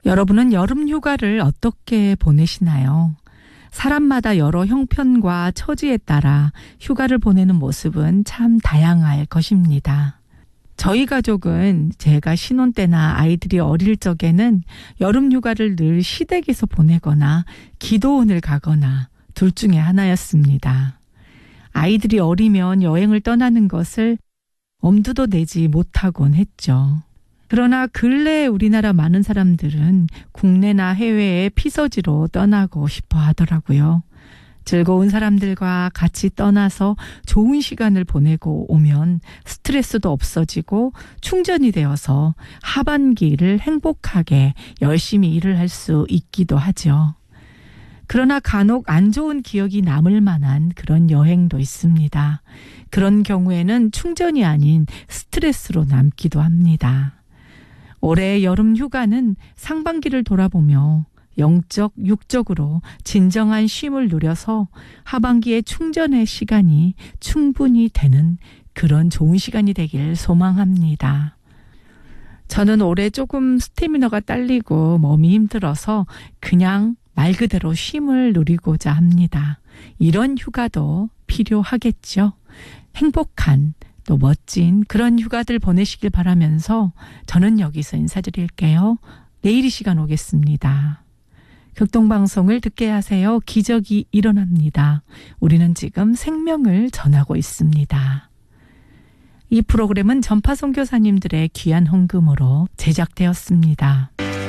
여러분은 여름 휴가를 어떻게 보내시나요? 사람마다 여러 형편과 처지에 따라 휴가를 보내는 모습은 참 다양할 것입니다. 저희 가족은 제가 신혼 때나 아이들이 어릴 적에는 여름 휴가를 늘 시댁에서 보내거나 기도원을 가거나 둘 중에 하나였습니다. 아이들이 어리면 여행을 떠나는 것을 엄두도 내지 못하곤 했죠. 그러나 근래 우리나라 많은 사람들은 국내나 해외에 피서지로 떠나고 싶어 하더라고요. 즐거운 사람들과 같이 떠나서 좋은 시간을 보내고 오면 스트레스도 없어지고 충전이 되어서 하반기를 행복하게 열심히 일을 할 수 있기도 하죠. 그러나 간혹 안 좋은 기억이 남을 만한 그런 여행도 있습니다. 그런 경우에는 충전이 아닌 스트레스로 남기도 합니다. 올해 여름 휴가는 상반기를 돌아보며 영적, 육적으로 진정한 쉼을 누려서 하반기에 충전의 시간이 충분히 되는 그런 좋은 시간이 되길 소망합니다. 저는 올해 조금 스태미너가 딸리고 몸이 힘들어서 그냥 말 그대로 쉼을 누리고자 합니다. 이런 휴가도 필요하겠죠. 행복한 또 멋진 그런 휴가들 보내시길 바라면서 저는 여기서 인사드릴게요. 내일 이 시간 오겠습니다. 극동방송을 듣게 하세요. 기적이 일어납니다. 우리는 지금 생명을 전하고 있습니다. 이 프로그램은 전파 선교사님들의 귀한 헌금으로 제작되었습니다.